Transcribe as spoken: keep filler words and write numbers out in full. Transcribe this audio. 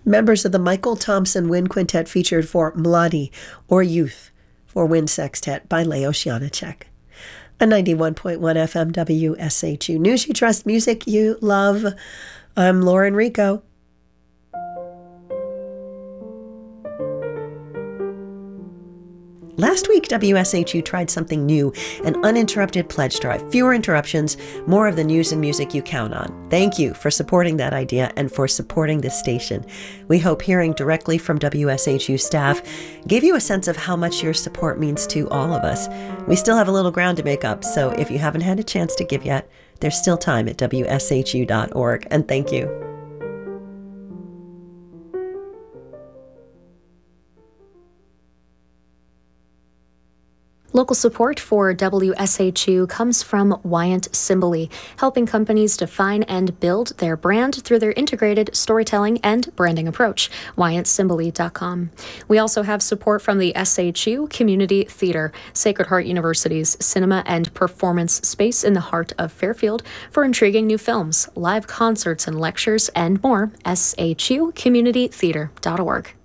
Members of the Michael Thompson Wind Quintet featured for Mladi, or Youth, for Wind Sextet by Leos Janáček. A ninety-one point one F M W S H U News You Trust, music you love. I'm Lauren Rico. Last week, W S H U tried something new, an uninterrupted pledge drive. Fewer interruptions, more of the news and music you count on. Thank you for supporting that idea and for supporting this station. We hope hearing directly from W S H U staff gave you a sense of how much your support means to all of us. We still have a little ground to make up, so if you haven't had a chance to give yet, there's still time at W S H U dot org, and thank you. Local support for W S H U comes from Wyant Cymbaly, helping companies define and build their brand through their integrated storytelling and branding approach. Wyant Cymbaly dot com. We also have support from the S H U Community Theater, Sacred Heart University's cinema and performance space in the heart of Fairfield, for intriguing new films, live concerts and lectures, and more. S H U Community Theater dot org.